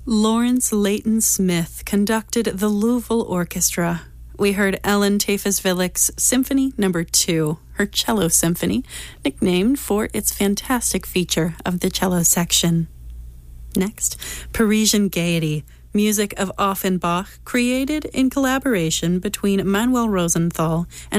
Lawrence Leighton Smith conducted the Louisville Orchestra. We heard Ellen Tafes-Villick's Symphony No. 2, her cello symphony, nicknamed for its fantastic feature of the cello section. Next, Parisian Gaiety, music of Offenbach, created in collaboration between Manuel Rosenthal and